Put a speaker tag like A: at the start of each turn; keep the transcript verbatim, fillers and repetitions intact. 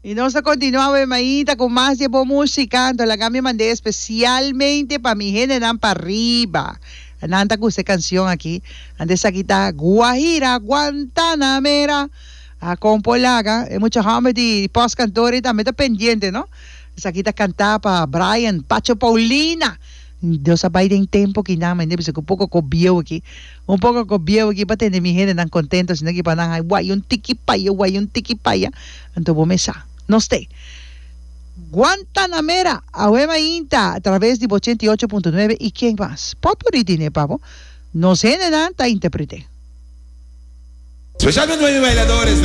A: Y nos ha continuado, Maíta, con más de música. Entonces la cambio mandé especialmente para mi gente dan para arriba. Nanta que usted canción aquí. Antes aquí está Guajira, Guantanamera. A Compolaga. Hay muchos hombres y post cantores también está pendiente, ¿no? Esa aquí está cantada para Brian, Pacho Paulina. Dios apague en tiempo que nada, me entiendes, un poco cobieo aquí, un poco cobieo aquí para tener mi gente tan contentos, sino que para nada, guay, un tiki paya, guay, un tiki paya, entonces vos me sa, no esté. Guantanamera, Ahuema Inta, a través de ochenta y ocho punto nueve, ¿y quién más? Popuri tiene, pavo, no sé, nada, te interpreté.
B: Especialmente los bailadores.